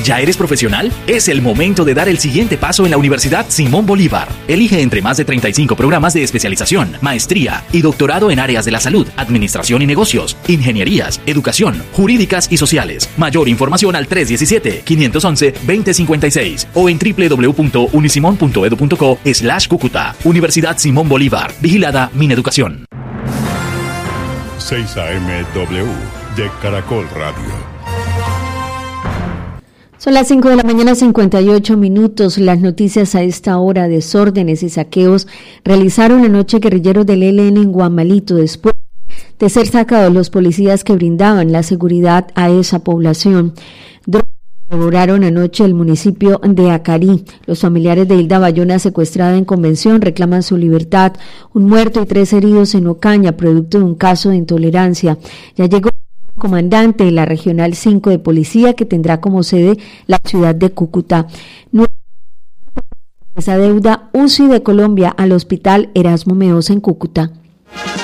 ¿Ya eres profesional? Es el momento de dar el siguiente paso en la Universidad Simón Bolívar. Elige entre más de 35 programas de especialización, maestría y doctorado en áreas de la salud, administración y negocios, ingenierías, educación, jurídicas y sociales. Mayor información al 317-511-2056 o en www.unisimon.edu.co/Cúcuta. Universidad Simón Bolívar. Vigilada Mineducación. 6 AM-W de Caracol Radio. Son las 5 de la mañana, 58 minutos. Las noticias a esta hora: desórdenes y saqueos realizaron anoche guerrilleros del ELN en Guamalito después de ser sacados los policías que brindaban la seguridad a esa población. Devoraron anoche el municipio de Acarí. Los familiares de Hilda Bayona, secuestrada en Convención, reclaman su libertad. Un muerto y 3 heridos en Ocaña, producto de un caso de intolerancia. Ya llegó el comandante de la Regional 5 de Policía, que tendrá como sede la ciudad de Cúcuta. Esa deuda UCI de Colombia al Hospital Erasmo Meoza en Cúcuta.